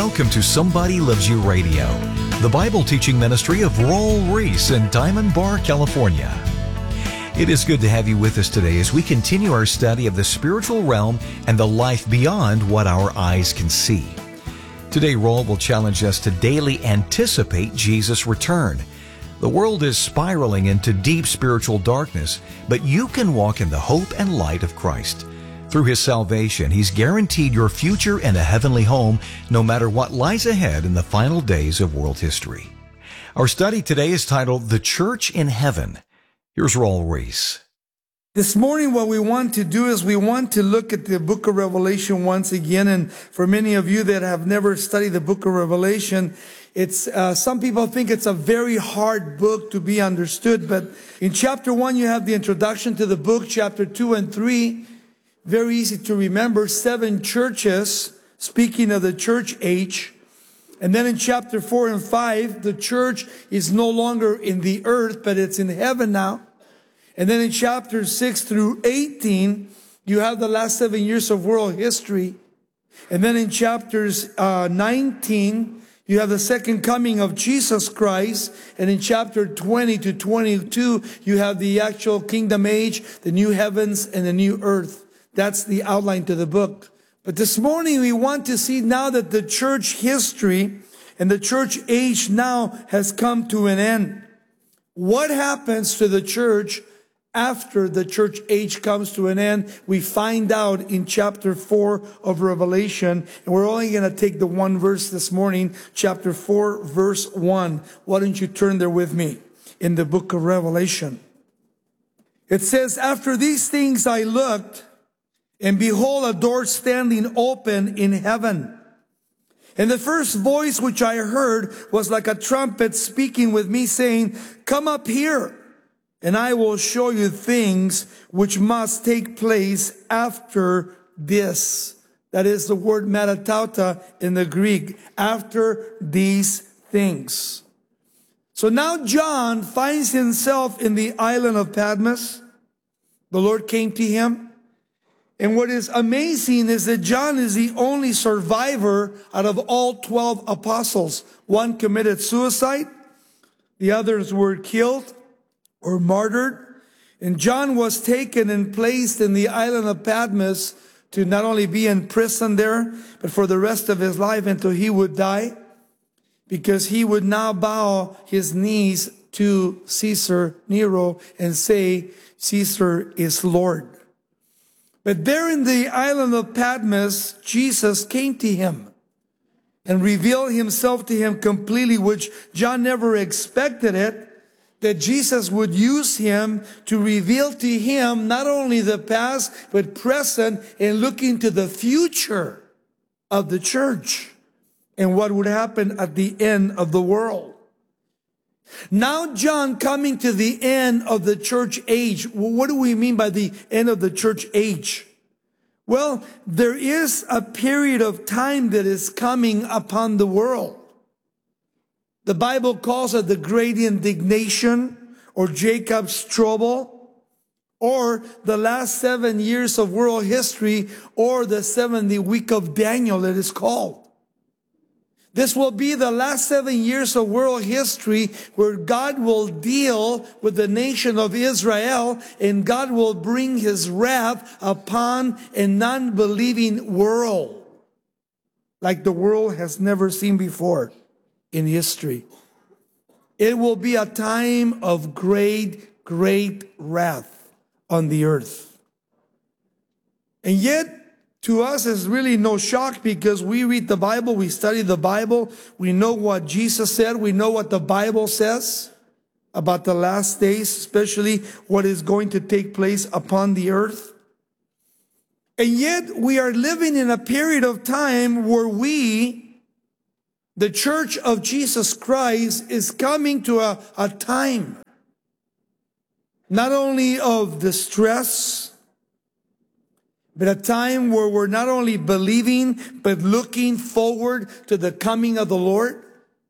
Welcome to Somebody Loves You Radio, the Bible teaching ministry of Raul Ries in Diamond Bar, California. It is good to have you with us today as we continue our study of the spiritual realm and the life beyond what our eyes can see. Today, Raul will challenge us to daily anticipate Jesus' return. The world is spiraling into deep spiritual darkness, but you can walk in the hope and light of Christ. Through His salvation, He's guaranteed your future and a heavenly home, no matter what lies ahead in the final days of world history. Our study today is titled, The Church in Heaven. Here's Raul Ries. This morning, what we want to do is we want to look at the book of Revelation once again. And for many of you that have never studied the book of Revelation, it's some people think it's a very hard book to be understood. But in chapter 1, you have the introduction to the book. Chapter 2 and 3, very easy to remember, 7 churches, speaking of the church age. And then in chapter 4 and 5, the church is no longer in the earth, but it's in heaven now. And then in chapters 6 through 18, you have the last 7 years of world history. And then in chapters 19, you have the second coming of Jesus Christ. And in chapter 20 to 22, you have the actual kingdom age, the new heavens and the new earth. That's the outline to the book. But this morning we want to see now that the church history and the church age now has come to an end. What happens to the church after the church age comes to an end? We find out in chapter 4 of Revelation. And we're only going to take the one verse this morning, chapter 4, verse 1. Why don't you turn there with me in the book of Revelation? It says, "After these things I looked, and behold, a door standing open in heaven. And the first voice which I heard was like a trumpet speaking with me, saying, 'Come up here, and I will show you things which must take place after this.'" That is the word metatauta in the Greek, after these things. So now John finds himself in the island of Patmos. The Lord came to him. And what is amazing is that John is the only survivor out of all 12 apostles. One committed suicide. The others were killed or martyred. And John was taken and placed in the island of Patmos to not only be in prison there, but for the rest of his life until he would die, because he would now bow his knees to Caesar Nero and say, "Caesar is Lord." But there in the island of Patmos, Jesus came to him and revealed himself to him completely, which John never expected it, that Jesus would use him to reveal to him not only the past, but present, and looking to the future of the church and what would happen at the end of the world. Now John coming to the end of the church age. What do we mean by the end of the church age? Well, there is a period of time that is coming upon the world. The Bible calls it the great indignation, or Jacob's trouble, or the last 7 years of world history, or the 70th week of Daniel, it is called. This will be the last 7 years of world history where God will deal with the nation of Israel, and God will bring His wrath upon a non-believing world like the world has never seen before in history. It will be a time of great, great wrath on the earth. And yet, to us, it's really no shock, because we read the Bible, we study the Bible, we know what Jesus said, we know what the Bible says about the last days, especially what is going to take place upon the earth. And yet, we are living in a period of time where we, the Church of Jesus Christ, is coming to a time not only of distress, but a time where we're not only believing, but looking forward to the coming of the Lord.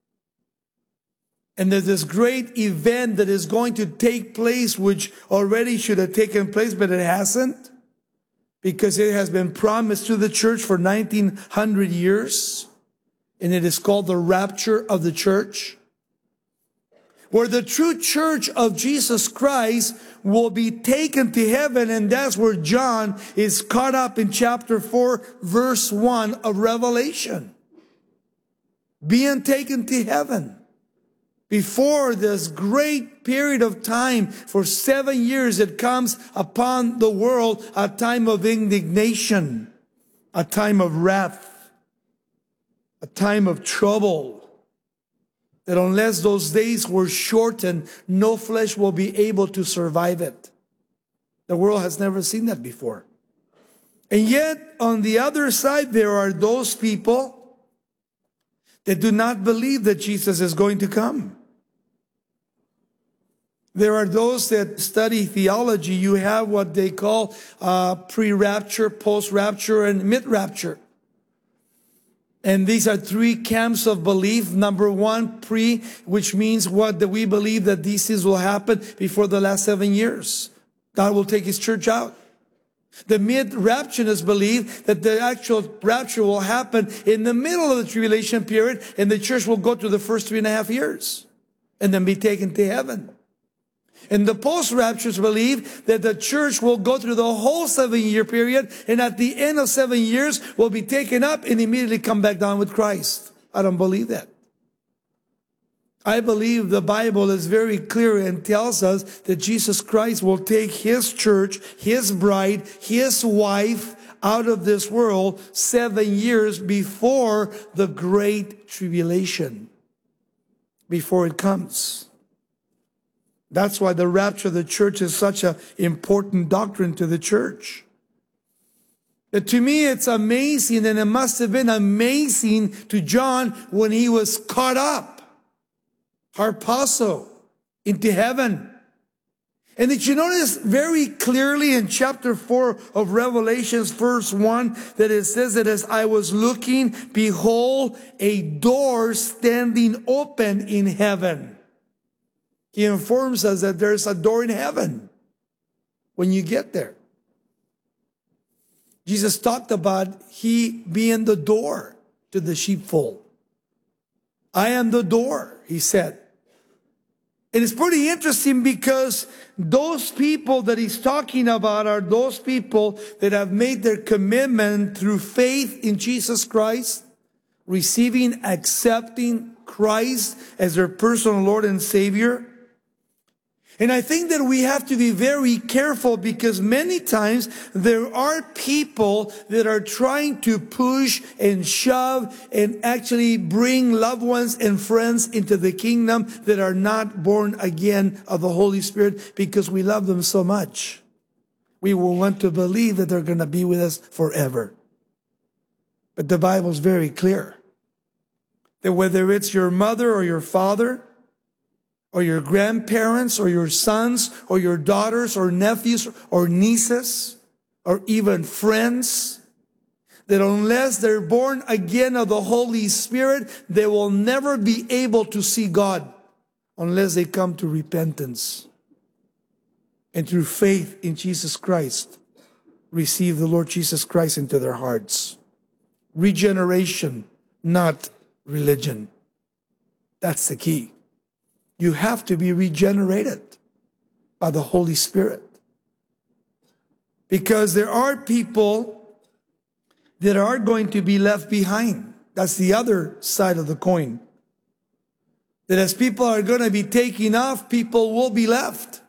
And there's this great event that is going to take place, which already should have taken place, but it hasn't, because it has been promised to the church for 1900 years. and it is called the rapture of the church, where the true church of Jesus Christ will be taken to heaven, and that's where John is caught up in chapter 4, verse 1 of Revelation. Being taken to heaven before this great period of time for 7 years that comes upon the world, a time of indignation, a time of wrath, a time of trouble. That unless those days were shortened, no flesh will be able to survive it. The world has never seen that before. And yet, on the other side, there are those people that do not believe that Jesus is going to come. There are those that study theology. You have what they call pre-rapture, post-rapture, and mid-rapture. And these are three camps of belief. Number one, pre, which means what? That we believe that these things will happen before the last 7 years. God will take his church out. The mid-rapturists believe that the actual rapture will happen in the middle of the tribulation period, and the church will go through the first 3.5 years and then be taken to heaven. And the post-rapturists believe that the church will go through the whole 7-year period, and at the end of 7 years will be taken up and immediately come back down with Christ. I don't believe that. I believe the Bible is very clear and tells us that Jesus Christ will take his church, his bride, his wife out of this world 7 years before the great tribulation, before it comes. That's why the rapture of the church is such an important doctrine to the church. But to me, it's amazing, and it must have been amazing to John when he was caught up, harpazo, into heaven. And did you notice very clearly in chapter 4 of Revelations, verse 1, that it says that as I was looking, behold, a door standing open in heaven. He informs us that there's a door in heaven when you get there. Jesus talked about he being the door to the sheepfold. I am the door, he said. And it's pretty interesting because those people that he's talking about are those people that have made their commitment through faith in Jesus Christ, receiving, accepting Christ as their personal Lord and Savior. And I think that we have to be very careful because many times there are people that are trying to push and shove and actually bring loved ones and friends into the kingdom that are not born again of the Holy Spirit because we love them so much. We will want to believe that they're going to be with us forever. But the Bible's very clear that whether it's your mother or your father, or your grandparents, or your sons, or your daughters, or nephews, or nieces, or even friends, that unless they're born again of the Holy Spirit, they will never be able to see God unless they come to repentance and through faith in Jesus Christ, receive the Lord Jesus Christ into their hearts. Regeneration, not religion. That's the key. You have to be regenerated by the Holy Spirit. Because there are people that are going to be left behind. That's the other side of the coin. That as people are going to be taking off, people will be left.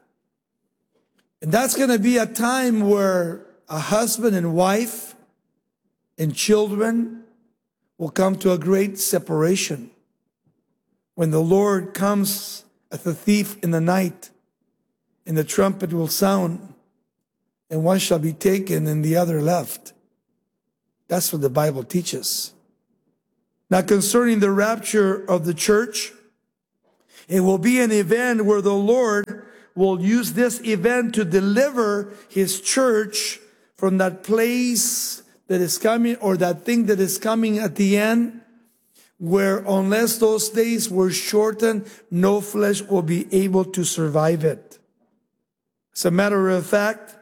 And that's going to be a time where a husband and wife and children will come to a great separation. When the Lord comes as a thief in the night, and the trumpet will sound, and one shall be taken and the other left. That's what the Bible teaches. Now, concerning the rapture of the church, it will be an event where the Lord will use this event to deliver his church from that place that is coming, or that thing that is coming at the end, where unless those days were shortened, no flesh will be able to survive it. As a matter of fact,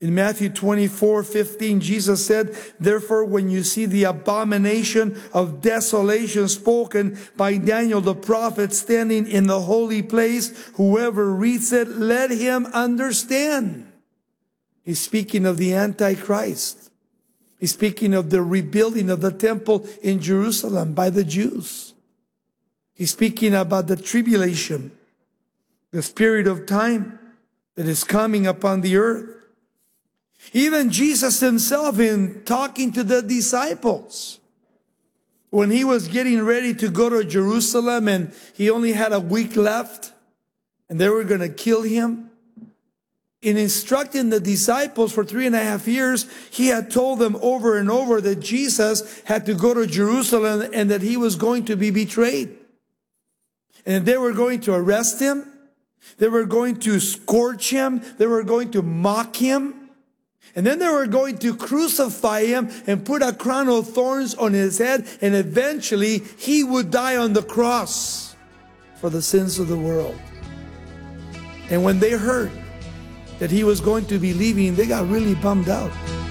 In Matthew 24:15, Jesus said, therefore, when you see the abomination of desolation spoken by Daniel the prophet standing in the holy place, whoever reads it, let him understand. He's speaking of the Antichrist. He's speaking of the rebuilding of the temple in Jerusalem by the Jews. He's speaking about the tribulation, the period of time that is coming upon the earth. Even Jesus himself, in talking to the disciples, when he was getting ready to go to Jerusalem and he only had a week left and they were going to kill him, in instructing the disciples for 3.5 years, he had told them over and over that Jesus had to go to Jerusalem and that he was going to be betrayed. And they were going to arrest him. They were going to scourge him. They were going to mock him. And then they were going to crucify him and put a crown of thorns on his head. And eventually he would die on the cross for the sins of the world. And when they heard that he was going to be leaving, they got really bummed out.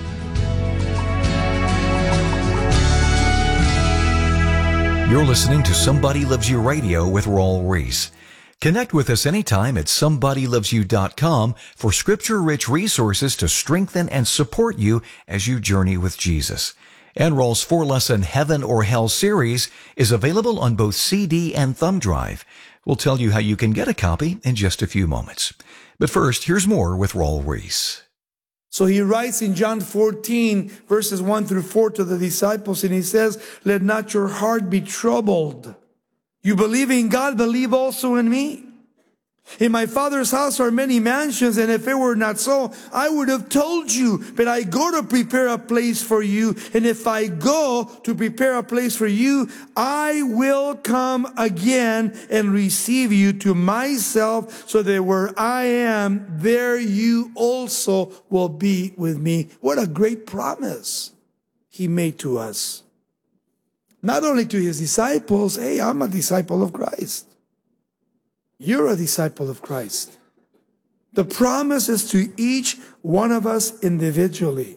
You're listening to Somebody Loves You Radio with Raul Ries. Connect with us anytime at somebodylovesyou.com for scripture-rich resources to strengthen and support you as you journey with Jesus. And Raul's 4-lesson Heaven or Hell series is available on both CD and thumb drive. We'll tell you how you can get a copy in just a few moments. But first, here's more with Raul Ries. So he writes in John 14, verses 1 through 4 to the disciples, and he says, let not your heart be troubled. You believe in God, believe also in me. In my Father's house are many mansions, and if it were not so, I would have told you. But I go to prepare a place for you. And if I go to prepare a place for you, I will come again and receive you to myself, so that where I am, there you also will be with me. What a great promise he made to us. Not only to his disciples, hey, I'm a disciple of Christ. You're a disciple of Christ. The promise is to each one of us individually.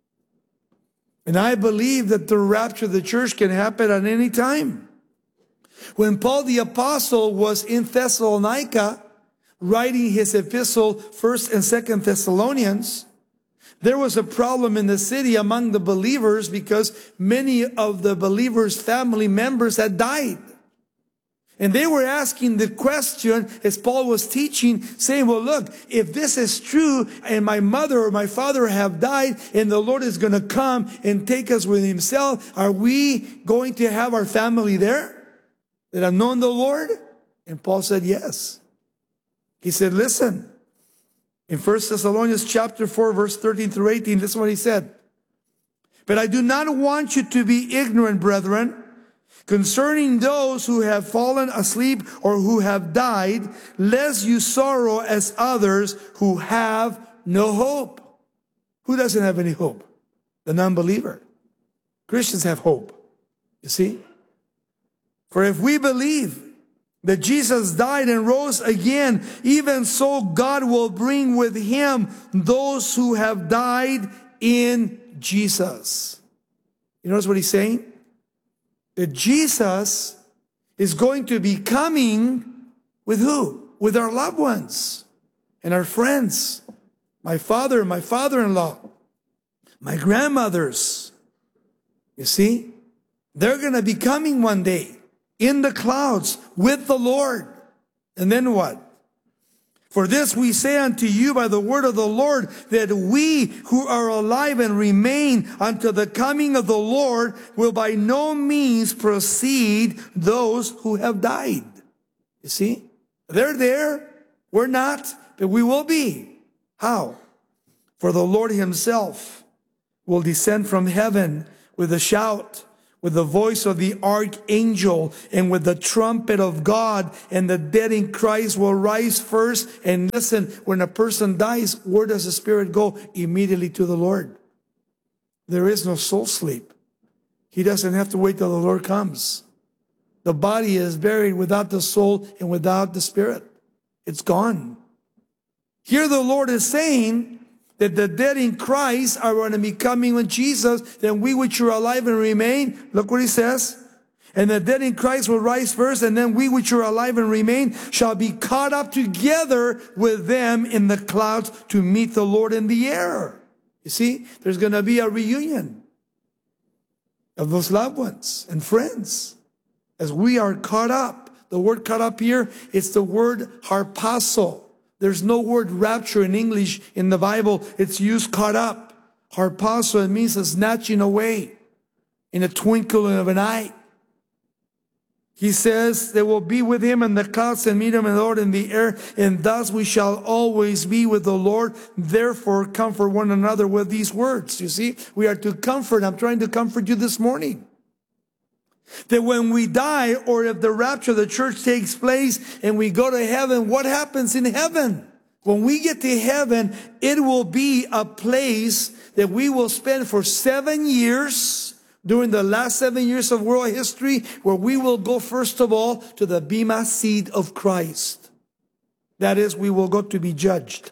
And I believe that the rapture of the church can happen at any time. When Paul the Apostle was in Thessalonica, writing his epistle, 1st and 2nd Thessalonians, there was a problem in the city among the believers because many of the believers' family members had died. And they were asking the question as Paul was teaching, saying, well, look, if this is true and my mother or my father have died and the Lord is going to come and take us with himself, are we going to have our family there that have known the Lord? And Paul said, yes. He said, listen, in 1 Thessalonians chapter 4, verse 13 through 18, this is what he said. But I do not want you to be ignorant, brethren, concerning those who have fallen asleep or who have died, lest you sorrow as others who have no hope. Who doesn't have any hope? The non-believer. Christians have hope. You see? For if we believe that Jesus died and rose again, even so God will bring with him those who have died in Jesus. You notice what he's saying? That Jesus is going to be coming with who? With our loved ones and our friends. My father, my father-in-law, my grandmothers. You see? They're going to be coming one day in the clouds with the Lord. And then what? For this we say unto you by the word of the Lord, that we who are alive and remain until the coming of the Lord will by no means precede those who have died. You see? They're there. We're not, but we will be. How? For the Lord himself will descend from heaven with a shout, with the voice of the archangel, and with the trumpet of God, and the dead in Christ will rise first. And listen, when a person dies, where does the spirit go? Immediately to the Lord. There is no soul sleep. He doesn't have to wait till the Lord comes. The body is buried without the soul and without the spirit. It's gone. Here the Lord is saying that the dead in Christ are going to be coming with Jesus, then we which are alive and remain, look what he says, and the dead in Christ will rise first, and then we which are alive and remain shall be caught up together with them in the clouds to meet the Lord in the air. You see, there's going to be a reunion of those loved ones and friends as we are caught up. The word caught up here, it's the word harpazo. There's no word rapture in English in the Bible. It's used caught up. Harpazo, it means a snatching away in a twinkling of an eye. He says they will be with him in the clouds and meet him in the Lord in the air, and thus we shall always be with the Lord. Therefore, comfort one another with these words. You see, we are to comfort. I'm trying to comfort you this morning. That when we die, or if the rapture of the church takes place and we go to heaven, what happens in heaven? When we get to heaven, it will be a place that we will spend for 7 years, during the last 7 years of world history, where we will go first of all to the Bema seat of Christ. That is, we will go to be judged.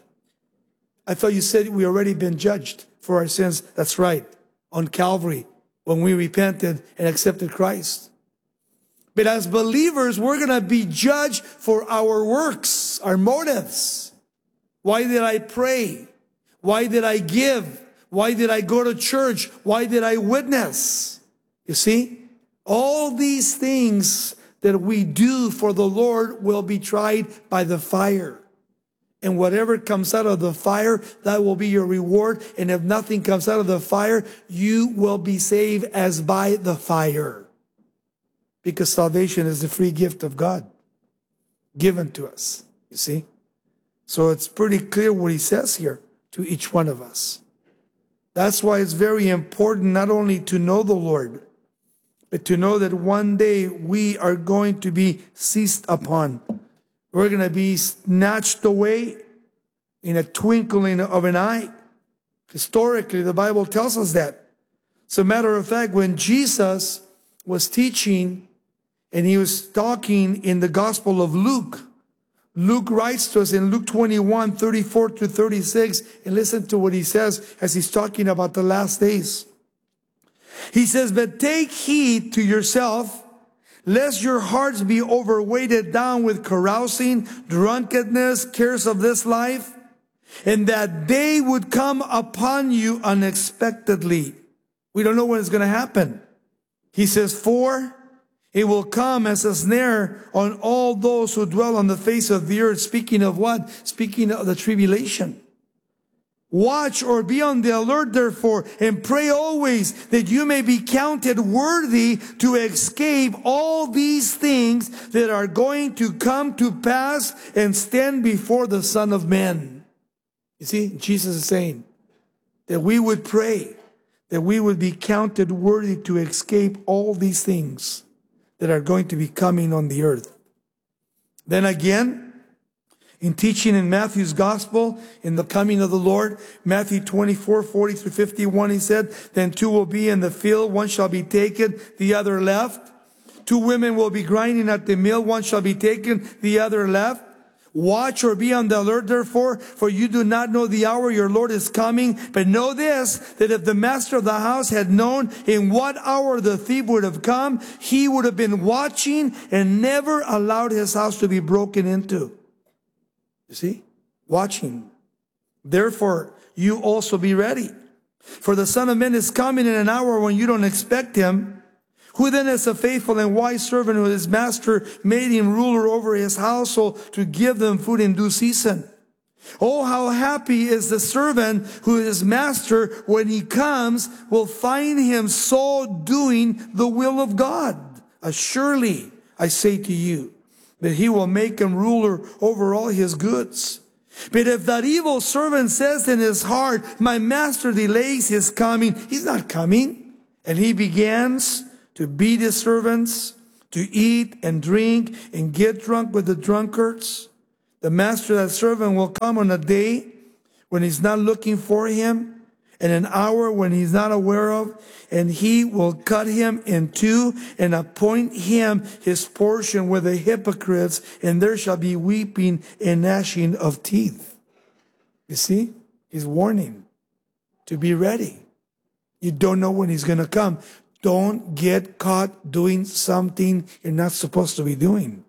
I thought you said we already been judged for our sins. That's right. On Calvary, when we repented and accepted Christ. But as believers, we're going to be judged for our works, our motives. Why did I pray? Why did I give? Why did I go to church? Why did I witness? You see, all these things that we do for the Lord will be tried by the fire. And whatever comes out of the fire, that will be your reward. And if nothing comes out of the fire, you will be saved as by the fire. Because salvation is the free gift of God given to us, you see. So it's pretty clear what he says here to each one of us. That's why it's very important not only to know the Lord, but to know that one day we are going to be seized upon. We're going to be snatched away in a twinkling of an eye. Historically, the Bible tells us that. As a matter of fact, when Jesus was teaching and he was talking in the Gospel of Luke, Luke writes to us in Luke 21, 34 to 36, and listen to what he says as he's talking about the last days. He says, but take heed to yourself, lest your hearts be overweighted down with carousing, drunkenness, cares of this life, and that day would come upon you unexpectedly. We don't know when it's going to happen. He says, for it will come as a snare on all those who dwell on the face of the earth. Speaking of what? Speaking of the tribulation. Watch or be on the alert, therefore, and pray always that you may be counted worthy to escape all these things that are going to come to pass and stand before the Son of Man. You see, Jesus is saying that we would pray, that we would be counted worthy to escape all these things that are going to be coming on the earth. Then again, in teaching in Matthew's gospel, in the coming of the Lord, Matthew 24, 40 through 51, he said, then two will be in the field, one shall be taken, the other left. Two women will be grinding at the mill, one shall be taken, the other left. Watch or be on the alert, therefore, for you do not know the hour your Lord is coming. But know this, that if the master of the house had known in what hour the thief would have come, he would have been watching and never allowed his house to be broken into. You see? Watching. Therefore, you also be ready. For the Son of Man is coming in an hour when you don't expect him. Who then is a faithful and wise servant who his master made him ruler over his household to give them food in due season? Oh, how happy is the servant who his master, when he comes, will find him so doing the will of God. Surely, I say to you, that he will make him ruler over all his goods. But if that evil servant says in his heart, my master delays his coming, he's not coming. And he begins to beat his servants, to eat and drink and get drunk with the drunkards. The master of that servant will come on a day when he's not looking for him, and an hour when he's not aware of, and he will cut him in two and appoint him his portion with the hypocrites, and there shall be weeping and gnashing of teeth. You see? He's warning to be ready. You don't know when He's going to come. Don't get caught doing something you're not supposed to be doing.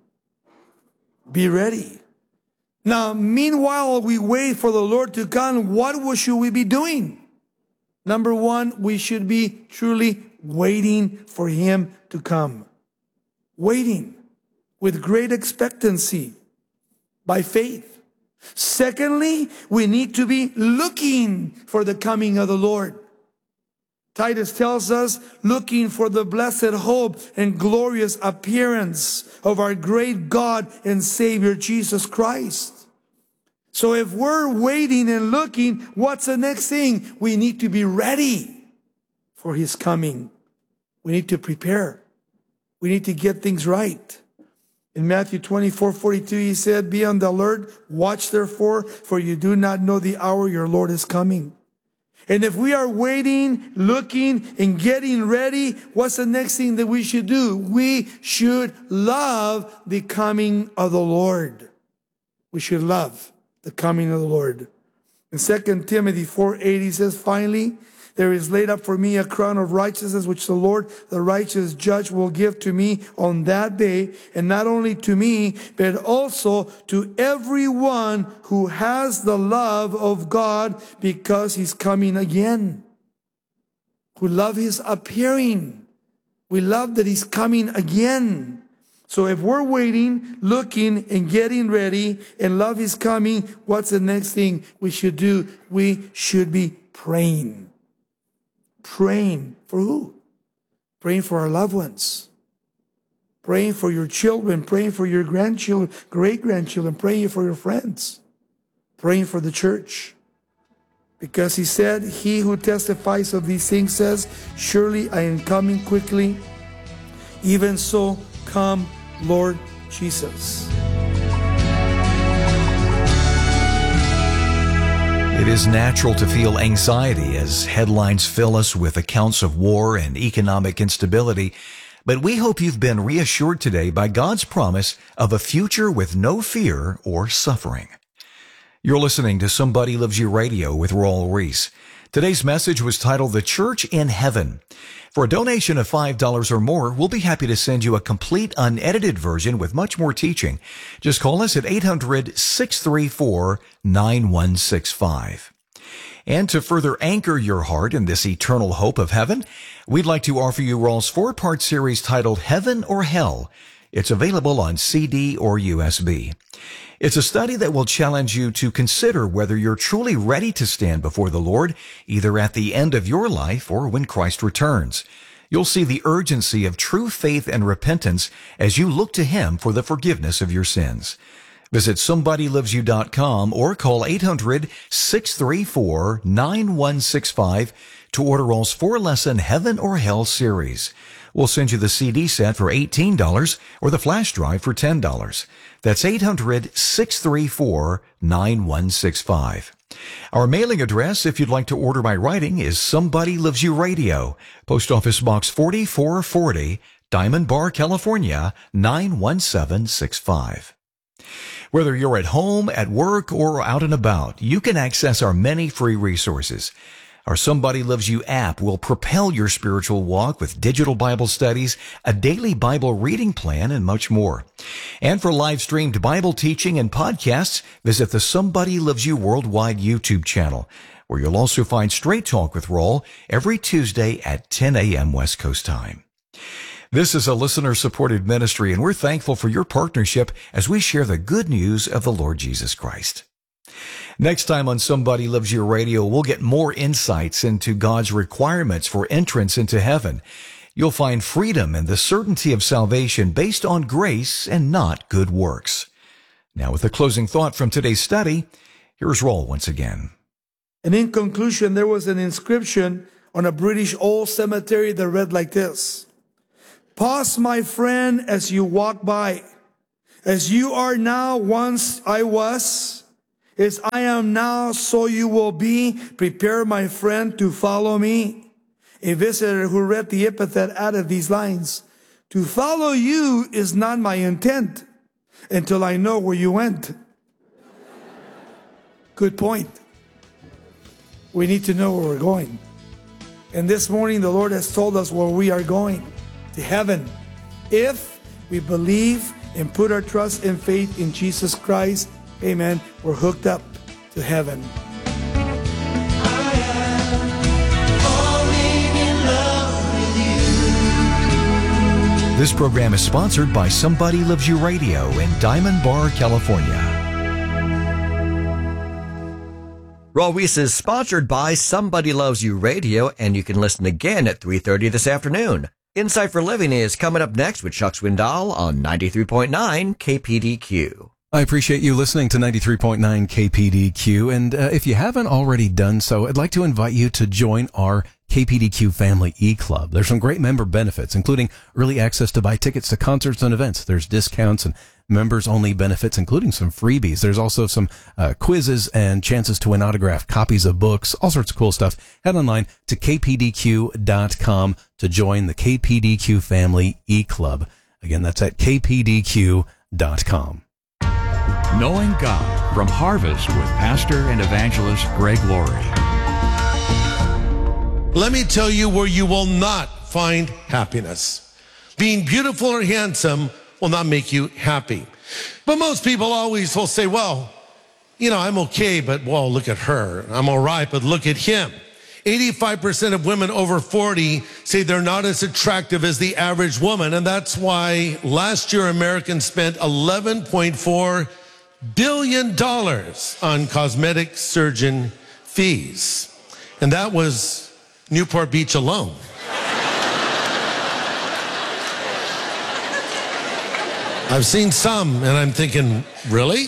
Be ready. Now, meanwhile, we wait for the Lord to come. What should we be doing? Number one, we should be truly waiting for Him to come. Waiting with great expectancy by faith. Secondly, we need to be looking for the coming of the Lord. Titus tells us, looking for the blessed hope and glorious appearance of our great God and Savior Jesus Christ. So if we're waiting and looking, what's the next thing? We need to be ready for His coming. We need to prepare. We need to get things right. In Matthew 24:42, He said, be on the alert, watch therefore, for you do not know the hour your Lord is coming. And if we are waiting, looking, and getting ready, what's the next thing that we should do? We should love the coming of the Lord. We should love the coming of the Lord. In 2 Timothy 4:8, He says, finally, there is laid up for me a crown of righteousness, which the Lord, the righteous judge, will give to me on that day. And not only to me, but also to everyone who has the love of God, because He's coming again. Who love His appearing. We love that He's coming again. So if we're waiting, looking, and getting ready, and love His coming, what's the next thing we should do? We should be praying. Praying for who? Praying for our loved ones. Praying for your children. Praying for your grandchildren, great-grandchildren. Praying for your friends. Praying for the church. Because He said, He who testifies of these things says, surely I am coming quickly. Even so, come, Lord Jesus. It is natural to feel anxiety as headlines fill us with accounts of war and economic instability, but we hope you've been reassured today by God's promise of a future with no fear or suffering. You're listening to Somebody Loves You Radio with Raul Ries. Today's message was titled The Church in Heaven. For a donation of $5 or more, we'll be happy to send you a complete unedited version with much more teaching. Just call us at 800-634-9165. And to further anchor your heart in this eternal hope of heaven, we'd like to offer you Raul's 4-part series titled Heaven or Hell. It's available on CD or USB. It's a study that will challenge you to consider whether you're truly ready to stand before the Lord, either at the end of your life or when Christ returns. You'll see the urgency of true faith and repentance as you look to Him for the forgiveness of your sins. Visit SomebodyLovesYou.com or call 800-634-9165 to order Raul's 4-lesson Heaven or Hell series. We'll send you the CD set for $18 or the flash drive for $10. That's 800-634-9165. Our mailing address, if you'd like to order by writing, is Somebody Loves You Radio, Post Office Box 4440, Diamond Bar, California, 91765. Whether you're at home, at work, or out and about, you can access our many free resources. Our Somebody Loves You app will propel your spiritual walk with digital Bible studies, a daily Bible reading plan, and much more. And for live-streamed Bible teaching and podcasts, visit the Somebody Loves You Worldwide YouTube channel, where you'll also find Straight Talk with Raul every Tuesday at 10 a.m. West Coast time. This is a listener-supported ministry, and we're thankful for your partnership as we share the good news of the Lord Jesus Christ. Next time on Somebody Loves You Radio, we'll get more insights into God's requirements for entrance into heaven. You'll find freedom and the certainty of salvation based on grace and not good works. Now, with a closing thought from today's study, here's Raul once again. And in conclusion, there was an inscription on a British old cemetery that read like this: "Pause, my friend, as you walk by. As you are now, once I was. As I am now, so you will be. Prepare, my friend, to follow me." A visitor who read the epitaph added these lines: "To follow you is not my intent until I know where you went." Good point. we need to know where we're going. And this morning, the Lord has told us where we are going, to heaven. If we believe and put our trust and faith in Jesus Christ, amen, we're hooked up to heaven. This program is sponsored by Somebody Loves You Radio in Diamond Bar, California. Raw Reese is sponsored by Somebody Loves You Radio, and you can listen again at 3:30 this afternoon. Insight for Living is coming up next with Chuck Swindoll on 93.9 KPDQ. I appreciate you listening to 93.9 KPDQ, and if you haven't already done so, I'd like to invite you to join our KPDQ Family E-Club. There's some great member benefits, including early access to buy tickets to concerts and events. There's discounts and members-only benefits, including some freebies. There's also some quizzes and chances to win autographed copies of books, all sorts of cool stuff. Head online to kpdq.com to join the KPDQ Family E-Club. Again, that's at kpdq.com. Knowing God from Harvest with Pastor and Evangelist Greg Laurie. Let me tell you where you will not find happiness. Being beautiful or handsome will not make you happy. But most people always will say, well, you know, I'm okay, but well, look at her. I'm all right, but look at him. 85% of women over 40 say they're not as attractive as the average woman. And that's why last year Americans spent $11.4 billion on cosmetic surgeon fees. And that was Newport Beach alone. I've seen some, and I'm thinking, really?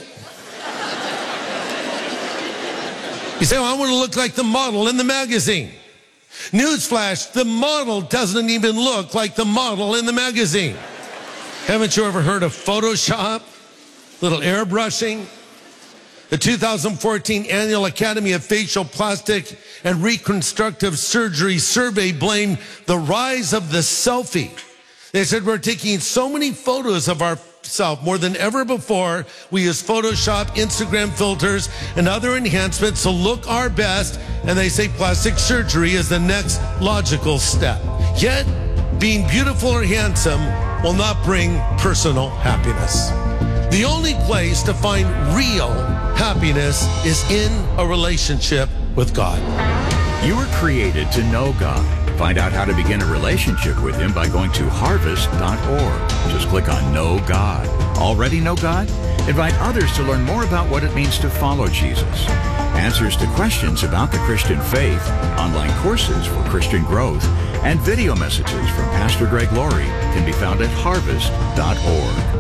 You say, well, I want to look like the model in the magazine. Newsflash, the model doesn't even look like the model in the magazine. Haven't you ever heard of Photoshop? Little airbrushing? The 2014 Annual Academy of Facial Plastic and Reconstructive Surgery survey blamed the rise of the selfie. They said we're taking so many photos of ourselves more than ever before. We use Photoshop, Instagram filters, and other enhancements to look our best. And they say plastic surgery is the next logical step. Yet, being beautiful or handsome will not bring personal happiness. The only place to find real happiness is in a relationship with God. You were created to know God. Find out how to begin a relationship with Him by going to harvest.org. Just click on Know God. Already know God? Invite others to learn more about what it means to follow Jesus. Answers to questions about the Christian faith, online courses for Christian growth, and video messages from Pastor Greg Laurie can be found at harvest.org.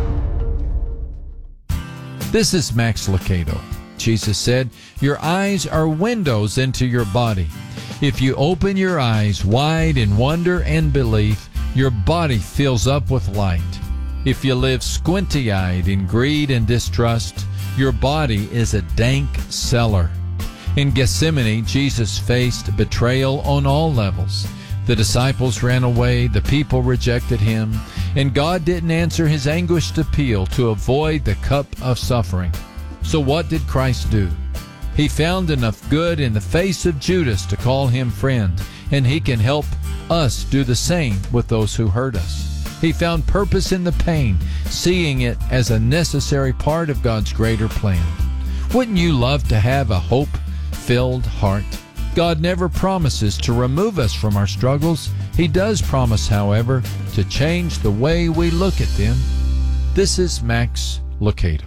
This is Max Lucado. Jesus said, "Your eyes are windows into your body. If you open your eyes wide in wonder and belief, your body fills up with light. If you live squinty-eyed in greed and distrust, your body is a dank cellar." In Gethsemane, Jesus faced betrayal on all levels. The disciples ran away, the people rejected him, and God didn't answer his anguished appeal to avoid the cup of suffering. So what did Christ do? He found enough good in the face of Judas to call him friend, and he can help us do the same with those who hurt us. He found purpose in the pain, seeing it as a necessary part of God's greater plan. Wouldn't you love to have a hope-filled heart? God never promises to remove us from our struggles. He does promise, however, to change the way we look at them. This is Max Lucado.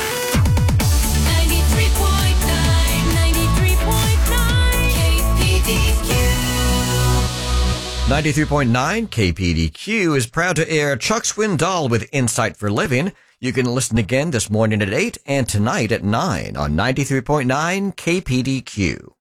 93.9 KPDQ is proud to air Chuck Swindoll with Insight for Living. You can listen again this morning at 8 and tonight at 9 on 93.9 KPDQ.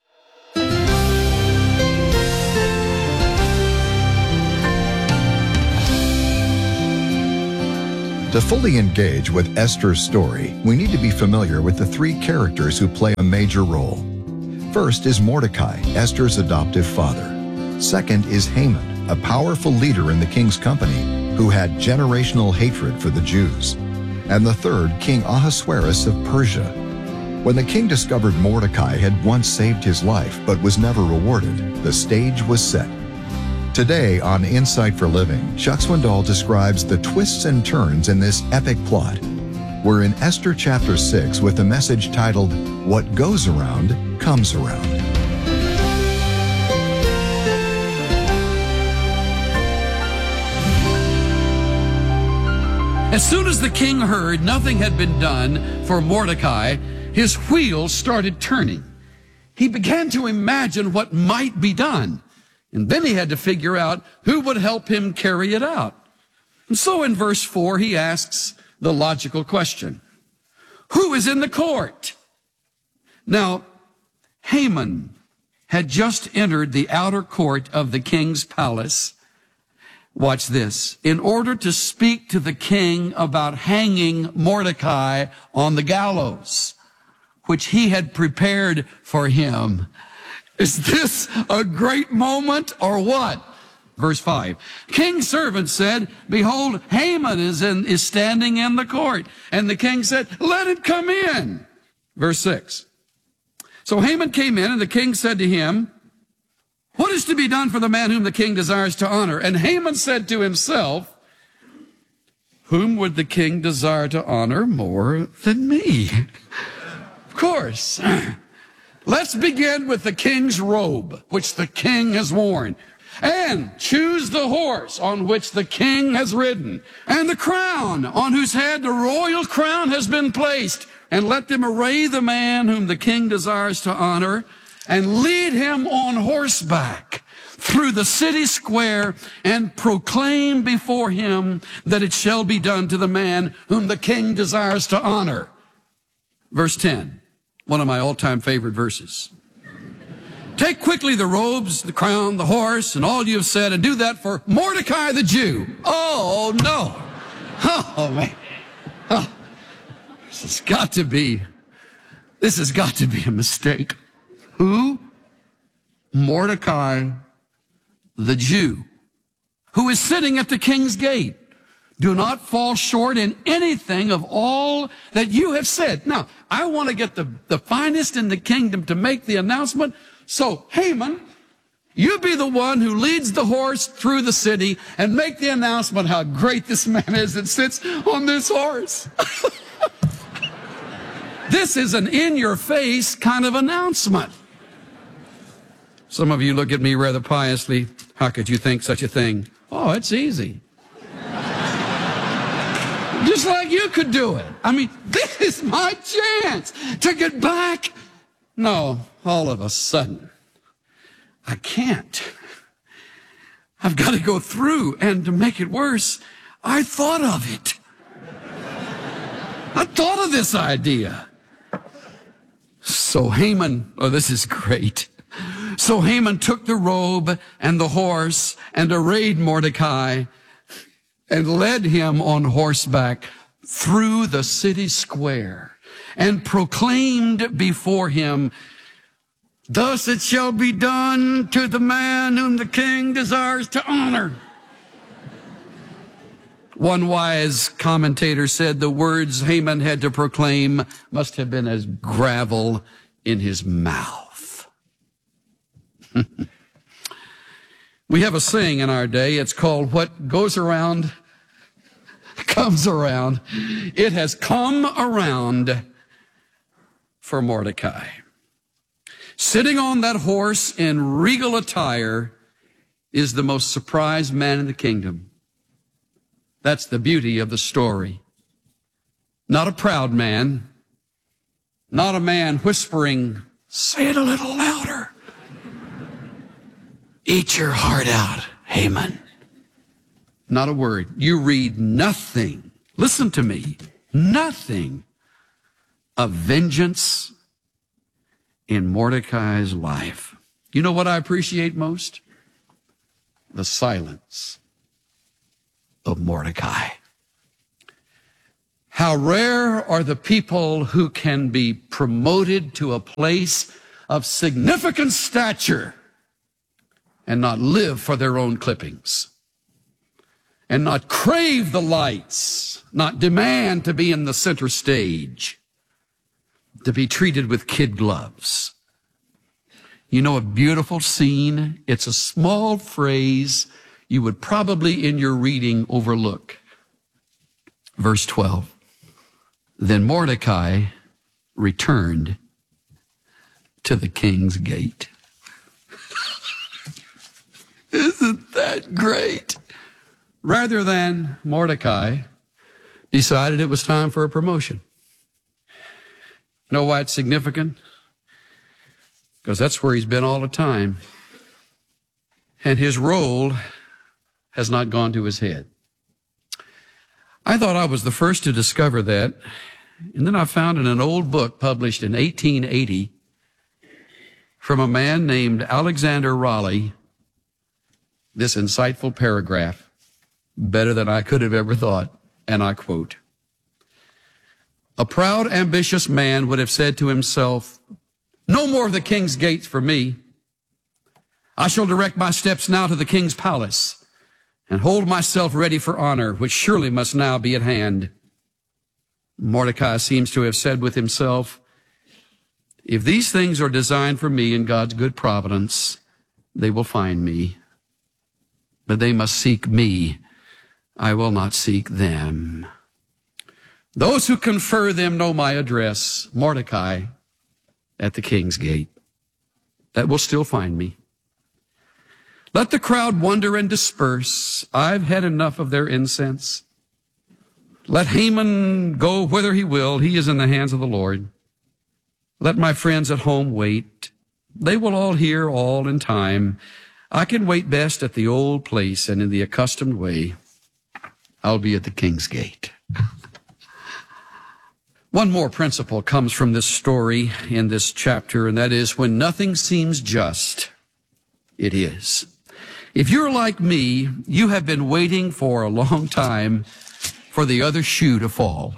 To fully engage with Esther's story, we need to be familiar with the three characters who play a major role. First is Mordecai, Esther's adoptive father. Second is Haman, a powerful leader in the king's company who had generational hatred for the Jews. And the third, King Ahasuerus of Persia. When the king discovered Mordecai had once saved his life but was never rewarded, the stage was set. Today on Insight for Living, Chuck Swindoll describes the twists and turns in this epic plot. We're in Esther chapter 6 with a message titled, What Goes Around, Comes Around. As soon as the king heard nothing had been done for Mordecai, his wheels started turning. He began to imagine what might be done. And then he had to figure out who would help him carry it out. And so in verse 4, he asks the logical question, who is in the court? Now, Haman had just entered the outer court of the king's palace. Watch this. In order to speak to the king about hanging Mordecai on the gallows, which he had prepared for him. Is this a great moment or what? Verse 5. King's servant said, behold, Haman is standing in the court. And the king said, let him come in. Verse 6. So Haman came in, and the king said to him, what is to be done for the man whom the king desires to honor? And Haman said to himself, whom would the king desire to honor more than me? Of course. Let's begin with the king's robe, which the king has worn. And choose the horse on which the king has ridden, and the crown on whose head the royal crown has been placed. And let them array the man whom the king desires to honor, and lead him on horseback through the city square, and proclaim before him that it shall be done to the man whom the king desires to honor. Verse 10, one of my all-time favorite verses. Take quickly the robes, the crown, the horse, and all you have said, and do that for Mordecai the Jew. Oh, no. Oh, man. Oh, this has got to be a mistake. Who? Mordecai the Jew, who is sitting at the king's gate. Do not fall short in anything of all that you have said. Now, I want to get the finest in the kingdom to make the announcement. So, Haman, you be the one who leads the horse through the city and make the announcement how great this man is that sits on this horse. This is an in-your-face kind of announcement. Some of you look at me rather piously. How could you think such a thing? Oh, it's easy. Just like you could do it. I mean, this is my chance to get back. No, all of a sudden, I can't. I've got to go through, and to make it worse, I thought of it. I thought of this idea. So Haman, oh, this is great. So Haman took the robe and the horse and arrayed Mordecai and led him on horseback through the city square and proclaimed before him, thus it shall be done to the man whom the king desires to honor. One wise commentator said the words Haman had to proclaim must have been as gravel in his mouth. We have a saying in our day. It's called, what goes around comes around. It has come around for Mordecai. Sitting on that horse in regal attire is the most surprised man in the kingdom. That's the beauty of the story. Not a proud man, not a man whispering, say it a little louder. Eat your heart out, Haman. Not a word. You read nothing. Listen to me. Nothing of vengeance in Mordecai's life. You know what I appreciate most? The silence of Mordecai. How rare are the people who can be promoted to a place of significant stature and not live for their own clippings, and not crave the lights, not demand to be in the center stage. to be treated with kid gloves. You know, a beautiful scene. It's a small phrase you would probably in your reading overlook. Verse 12. Then Mordecai returned to the king's gate. Isn't that great? Rather than Mordecai decided it was time for a promotion. You know why it's significant? Because that's where he's been all the time. And his role has not gone to his head. I thought I was the first to discover that. And then I found in an old book published in 1880 from a man named Alexander Raleigh this insightful paragraph, better than I could have ever thought, and I quote, "A proud, ambitious man would have said to himself, 'No more of the king's gates for me. I shall direct my steps now to the king's palace and hold myself ready for honor, which surely must now be at hand.' Mordecai seems to have said with himself, 'If these things are designed for me in God's good providence, they will find me. But they must seek me. I will not seek them. Those who confer them know my address, Mordecai, at the king's gate. That will still find me. Let the crowd wonder and disperse. I've had enough of their incense. Let Haman go whither he will. He is in the hands of the Lord. Let my friends at home wait. They will all hear all in time. I can wait best at the old place and in the accustomed way. I'll be at the king's gate." One more principle comes from this story in this chapter, and that is when nothing seems just, it is. If you're like me, you have been waiting for a long time for the other shoe to fall.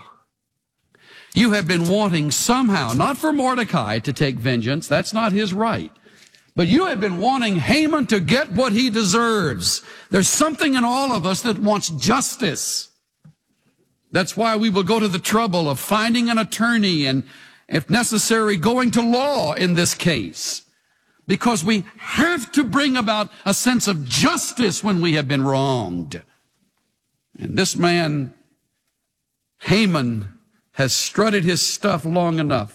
You have been wanting somehow, not for Mordecai to take vengeance, that's not his right, but you have been wanting Haman to get what he deserves. There's something in all of us that wants justice. That's why we will go to the trouble of finding an attorney and, if necessary, going to law in this case. Because we have to bring about a sense of justice when we have been wronged. And this man, Haman, has strutted his stuff long enough.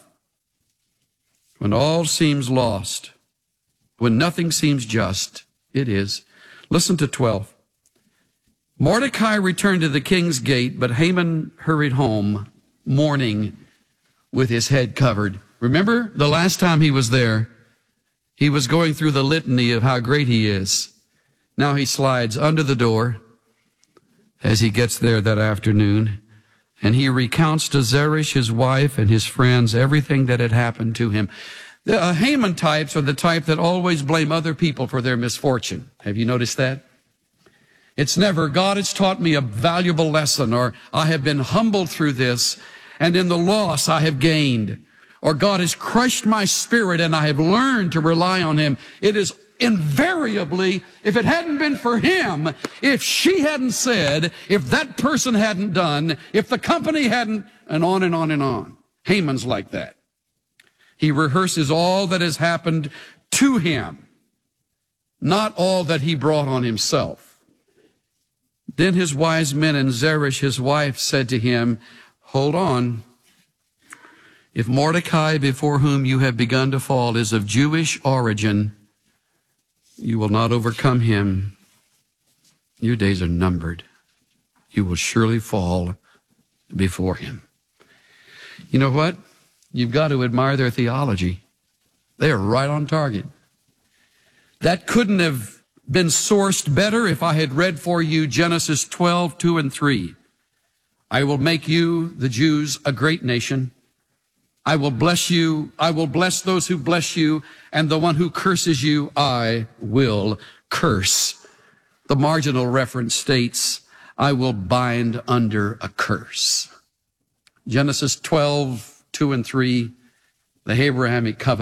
When all seems lost, when nothing seems just, it is. Listen to 12. Mordecai returned to the king's gate, but Haman hurried home, mourning, with his head covered. Remember the last time he was there, he was going through the litany of how great he is. Now he slides under the door as he gets there that afternoon, and he recounts to Zeresh, his wife, and his friends everything that had happened to him. The Haman types are the type that always blame other people for their misfortune. Have you noticed that? It's never, God has taught me a valuable lesson, or I have been humbled through this, and in the loss I have gained, or God has crushed my spirit and I have learned to rely on Him. It is invariably, if it hadn't been for him, if she hadn't said, if that person hadn't done, if the company hadn't, and on and on and on. Haman's like that. He rehearses all that has happened to him, not all that he brought on himself. Then his wise men and Zeresh, his wife, said to him, "Hold on. If Mordecai, before whom you have begun to fall, is of Jewish origin, you will not overcome him. Your days are numbered. You will surely fall before him." You know what? You've got to admire their theology. They are right on target. That couldn't have been sourced better if I had read for you Genesis 12:2 and 3. I will make you, the Jews, a great nation. I will bless you. I will bless those who bless you, and the one who curses you, I will curse. The marginal reference states, I will bind under a curse. Genesis 12:2 and 3, the Abrahamic covenant.